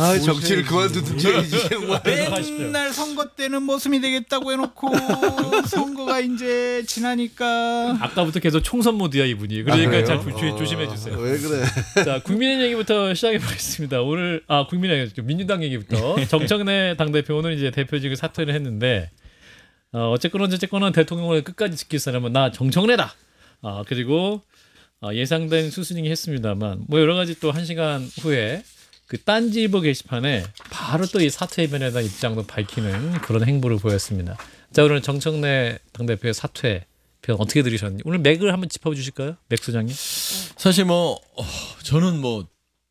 아, 정치를 그만두든지 정말. 맨날 선거 때는 모습이 되겠다고 해놓고 선거가 이제 지나니까 아까부터 계속 총선 모드야 이분이. 그러니까 그래요? 잘 조심해 주세요. 왜 그래? 자, 국민의힘 얘기부터 시작해 보겠습니다. 오늘 국민의힘 민주당 얘기부터 정청래 당대표 오늘 이제 대표직을 사퇴를 했는데 어쨌거나 대통령을 끝까지 지킬 사람은 나 정청래다. 그리고 예상된 수순이긴 했습니다만 뭐 여러 가지 또 1시간 후에 그 딴지일보 게시판에 바로 또 이 사퇴 이변에 대한 입장도 밝히는 그런 행보를 보였습니다. 자, 오늘 정청래 당대표의 사퇴 편 어떻게 들으셨는지 오늘 맥을 한번 짚어주실까요, 맥 소장님? 사실 뭐 저는 뭐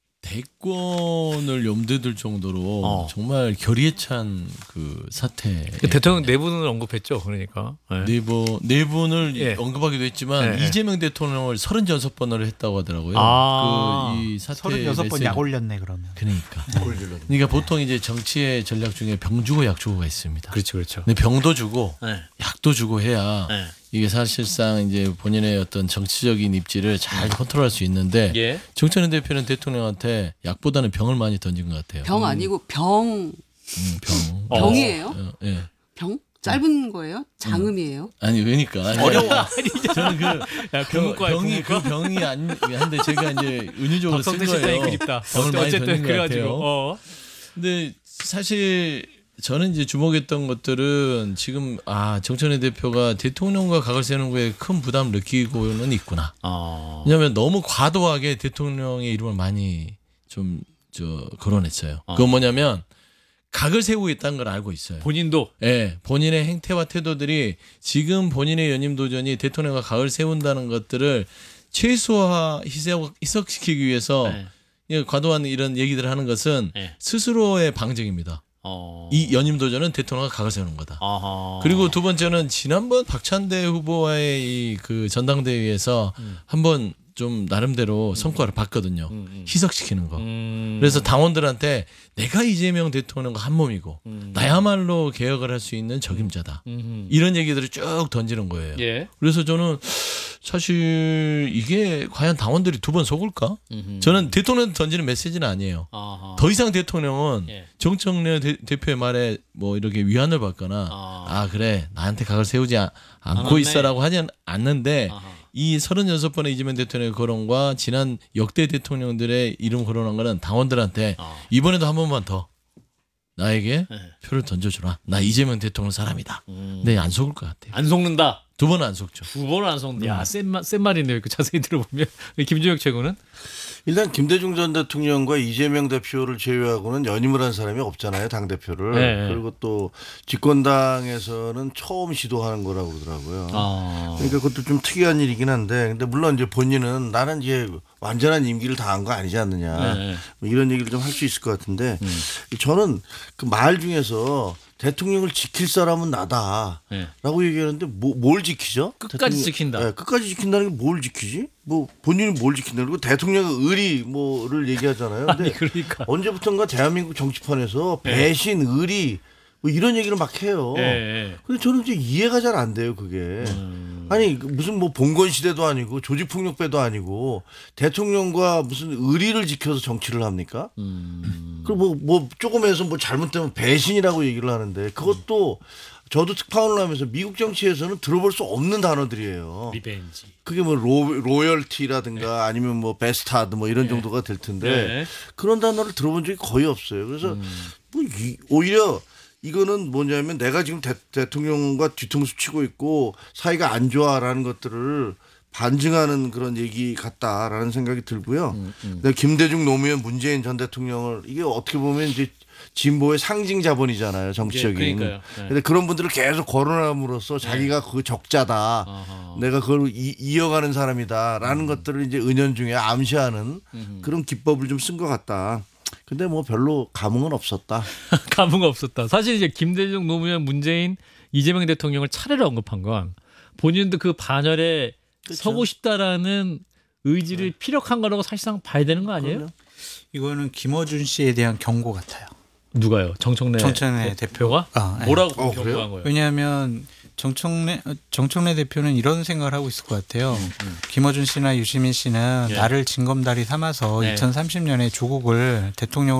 대권을 염두에 둘 정도로 정말 결의에 찬 그 사태. 대통령 내분을 언급했죠, 그러니까 네 분을 예. 언급하기도 했지만 예. 이재명 대통령을 36번을 했다고 하더라고요. 이 사태 36번 약 올렸네 그러면. 그러니까 보통 이제 정치의 전략 중에 병 주고 약 주고가 있습니다. 그렇죠. 근데 병도 주고 네. 약도 주고 해야 네. 이게 사실상 이제 본인의 어떤 정치적인 입지를 잘 컨트롤할 수 있는데 예. 정청래 대표는 대통령한테 약보다는 병을 많이 던진 것 같아요. 병 아니고 병. 병. 병이에요? 예. 병? 짧은 거예요? 장음이에요? 아니 그러니까 어려워. 저는 그 병이 그 병이 한데 제가 이제 은유적으로 쓴 박성대 실장이 거예요. 그립다. 병을 많이 어쨌든 던진 것 그래가지고. 같아요. 근데 사실 저는 이제 주목했던 것들은 지금 정청래 대표가 대통령과 각을 세우는 거에 큰 부담을 느끼고는 있구나. 왜냐하면 너무 과도하게 대통령의 이름을 많이 좀 거론했어요. 그건 뭐냐면 각을 세우고 있다는 걸 알고 있어요. 본인도. 예, 본인의 행태와 태도들이 지금 본인의 연임 도전이 대통령과 각을 세운다는 것들을 최소화 희석시키기 위해서 과도한 이런 얘기들을 하는 것은 스스로의 방증입니다. 이 연임 도전은 대통령과 각을 세우는 거다. 그리고 두 번째는 지난번 박찬대 후보와의 이 그 전당대회에서 한번 좀 나름대로 성과를 봤거든요. 희석시키는 거. 그래서 당원들한테 내가 이재명 대통령과 한 몸이고 나야말로 개혁을 할 수 있는 적임자다. 이런 얘기들을 쭉 던지는 거예요. 예. 그래서 저는 사실 이게 과연 당원들이 두 번 속을까? 저는 대통령 던지는 메시지는 아니에요. 더 이상 대통령은 정청래 대표의 말에 뭐 이렇게 위안을 받거나 그래 나한테 각을 세우지 않고 있어라고 하지 않는데 이 36번의 이재명 대통령의 거론과 지난 역대 대통령들의 이름 거론한 거는 당원들한테 이번에도 한 번만 더 나에게 표를 던져주라. 나 이재명 대통령 사람이다. 근데 안 속을 것 같아요. 안 속는다. 두 번은 안 속죠. 두 번은 안 속는다. 야, 센 말이네요. 이렇게 자세히 들어보면. 김준혁 최고는? 일단 김대중 전 대통령과 이재명 대표를 제외하고는 연임을 한 사람이 없잖아요, 당 대표를. 네. 그리고 또 집권당에서는 처음 시도하는 거라고 그러더라고요. 그러니까 그것도 좀 특이한 일이긴 한데, 근데 물론 이제 본인은 나는 이제 완전한 임기를 다한 거 아니지 않느냐, 뭐 이런 얘기를 좀 할 수 있을 것 같은데, 저는 그 말 중에서 대통령을 지킬 사람은 나다라고 얘기하는데 뭘 지키죠? 끝까지 지킨다. 네, 끝까지 지킨다는 게 뭘 지키지? 뭐 본인은 뭘 지킨다. 그리고 대통령의 의리 뭐를 얘기하잖아요. 근데 아니, 그러니까. 언제부턴가 대한민국 정치판에서 배신, 의리 뭐 이런 얘기를 막 해요. 근데 저는 이제 이해가 잘 안 돼요, 그게. 아니 무슨 뭐 봉건 시대도 아니고 조직폭력배도 아니고 대통령과 무슨 의리를 지켜서 정치를 합니까? 그리고 뭐 조금해서 뭐 잘못되면 배신이라고 얘기를 하는데 그것도 저도 특파원을 하면서 미국 정치에서는 들어볼 수 없는 단어들이에요. 리벤지. 그게 뭐 로열티라든가 아니면 뭐 베스타드 뭐 이런 정도가 될 텐데 그런 단어를 들어본 적이 거의 없어요. 그래서 뭐 오히려 이거는 뭐냐면 내가 지금 대통령과 뒤통수 치고 있고 사이가 안 좋아라는 것들을 반증하는 그런 얘기 같다라는 생각이 들고요. 김대중, 노무현, 문재인 전 대통령을 이게 어떻게 보면 이제 진보의 상징 자본이잖아요, 정치적인. 그런데 그런 분들을 계속 거론함으로써 자기가 그 적자다, 내가 그걸 이어가는 사람이다라는 것들을 이제 은연중에 암시하는 그런 기법을 좀 쓴 것 같다. 근데 뭐 별로 감흥은 없었다. 감흥 없었다. 사실 이제 김대중, 노무현, 문재인, 이재명 대통령을 차례로 언급한 건 본인도 그 반열에 그렇죠. 서고 싶다라는 의지를 피력한 거라고 사실상 봐야 되는 거 아니에요? 그럼요. 이거는 김어준 씨에 대한 경고 같아요. 누가요? 정청래 대표가? 네. 뭐라고 경고한 그래요? 거예요? 왜냐하면 정청래 대표는 이런 생각을 하고 있을 것 같아요. 김어준 씨나 유시민 씨는 나를 징검다리 삼아서 2030년에 조국을 대통령